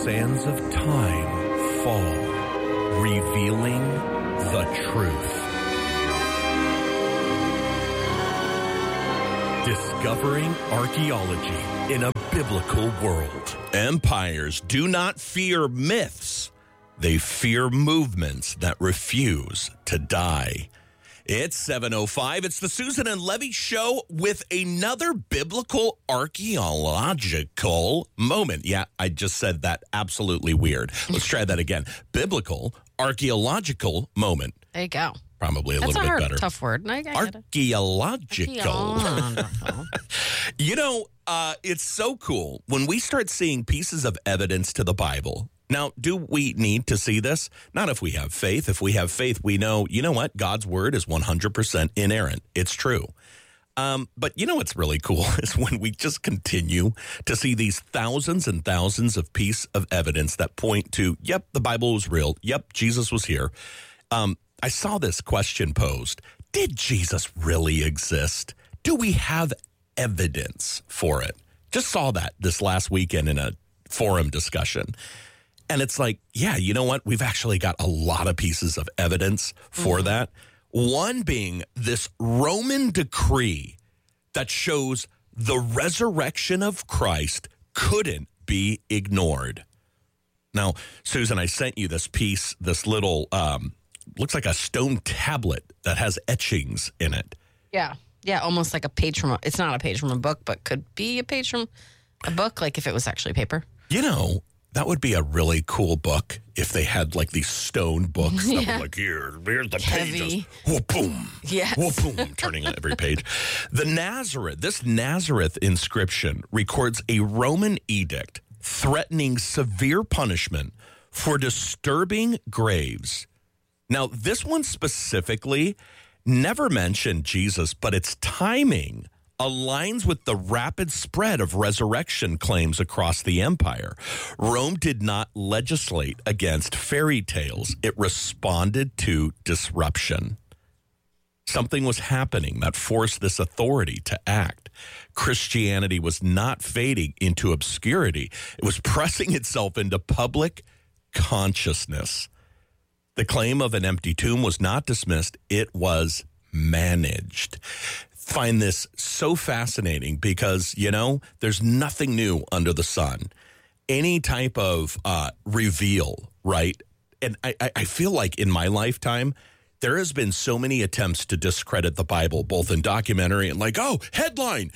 sands of time fall, revealing the truth. Discovering archaeology in a biblical world. Empires do not fear myths. They fear movements that refuse to die. It's 7:05. It's the Susan and Levy Show with another biblical archaeological moment. Yeah, I just said that absolutely weird. Let's try that again. Biblical archaeological moment. There you go. Probably a That's little bit better. Tough word. I get it. Archaeological. You know, it's so cool when we start seeing pieces of evidence to the Bible. Now, do we need to see this? Not if we have faith. If we have faith, we know, you know what? God's word is 100% inerrant. It's true. But you know what's really cool is when we just continue to see these thousands and thousands of pieces of evidence that point to, yep, the Bible was real. Yep, Jesus was here. I saw this question posed. Did Jesus really exist? Do we have evidence for it? Just saw that this last weekend in a forum discussion. And it's like, yeah, you know what? We've actually got a lot of pieces of evidence for that. One being this Roman decree that shows the resurrection of Christ couldn't be ignored. Now, Susan, I sent you this piece, this little, looks like a stone tablet that has etchings in it. Yeah. Yeah, almost like a page from it's not a page from a book, but could be a page from a book, like if it was actually paper. You know, that would be a really cool book if they had like these stone books that were like, here's the pages. Whoop, boom. Yes. Whoop, boom, turning on every page. This Nazareth inscription records a Roman edict threatening severe punishment for disturbing graves. Now, this one specifically never mentioned Jesus, but its timing aligns with the rapid spread of resurrection claims across the empire. Rome did not legislate against fairy tales. It responded to disruption. Something was happening that forced this authority to act. Christianity was not fading into obscurity. It was pressing itself into public consciousness. The claim of an empty tomb was not dismissed. It was managed. Find this so fascinating because, you know, there's nothing new under the sun. Any type of reveal, right? And I feel like in my lifetime, there has been so many attempts to discredit the Bible, both in documentary and like, oh, headline.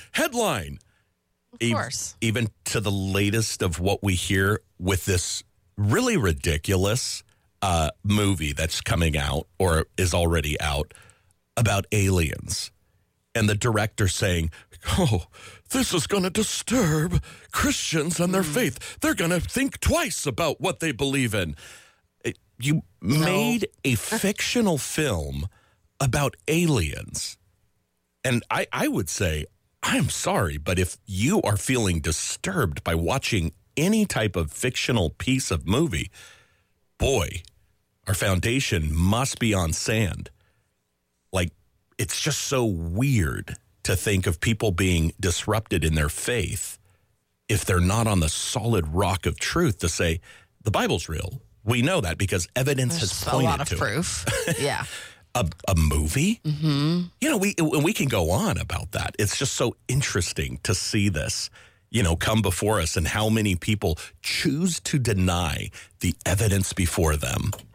Of course. Even to the latest of what we hear with this really ridiculous movie that's coming out or is already out about aliens. And the director saying, oh, this is going to disturb Christians and their faith. They're going to think twice about what they believe in. You made a fictional film about aliens. And I would say, I'm sorry, but if you are feeling disturbed by watching any type of fictional piece of movie, boy, our foundation must be on sand. Like, it's just so weird to think of people being disrupted in their faith if they're not on the solid rock of truth to say, the Bible's real. We know that because evidence has pointed to it. A lot of proof. Yeah. A movie? Mm-hmm. You know, we can go on about that. It's just so interesting to see this, you know, come before us and how many people choose to deny the evidence before them.